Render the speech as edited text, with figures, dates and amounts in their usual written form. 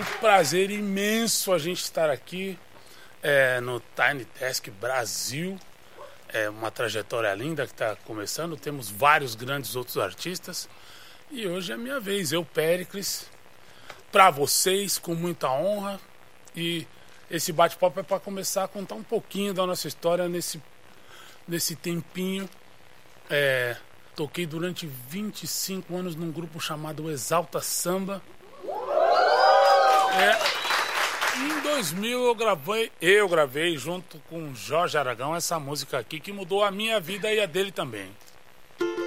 prazer imenso a gente estar aqui no Tiny Desk Brasil. É uma trajetória linda que está começando. Temos vários grandes outros artistas. E hoje é a minha vez, eu, Péricles, para vocês, com muita honra. E esse bate-papo é para começar a contar um pouquinho da nossa história nesse tempinho. Toquei durante 25 anos num grupo chamado Exalta Samba. Em 2000 eu gravei junto com Jorge Aragão essa música aqui que mudou a minha vida e a dele também.